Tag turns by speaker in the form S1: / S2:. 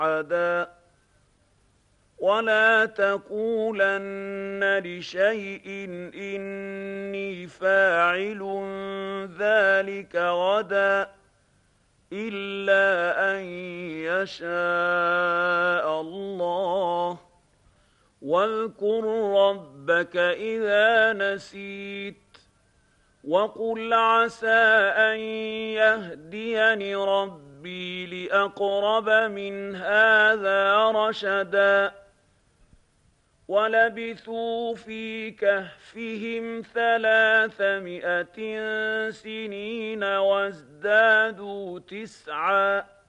S1: أحدا ولا تقولن لشيء إني فاعل ذلك غدا إلا أن يشاء الله واذكر ربك إذا نسيت وقل عسى أن يهديني ربي لأقرب من هذا رشدا ولبثوا في كهفهم 300 سنين وازدادوا 9